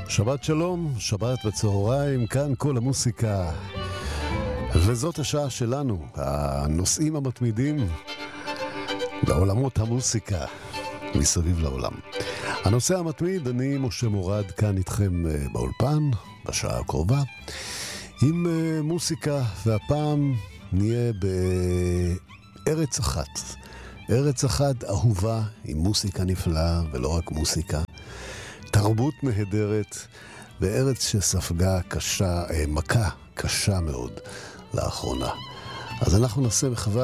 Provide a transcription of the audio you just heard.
שבת שלום, שבת בצהריים, כאן כל המוסיקה. וזאת השעה שלנו, הנושאים המתמידים בעולמות המוסיקה מסביב לעולם. הנושא המתמיד, אני משה מורד, כאן איתכם באולפן, בשעה הקרובה, עם מוסיקה, והפעם נהיה בארץ אחת. ארץ אחת אהובה, עם מוסיקה נפלאה, ולא רק מוסיקה. תרבות נהדרת, בארץ שספגה מכה קשה מאוד לאחרונה. אז אנחנו נעשה מחווה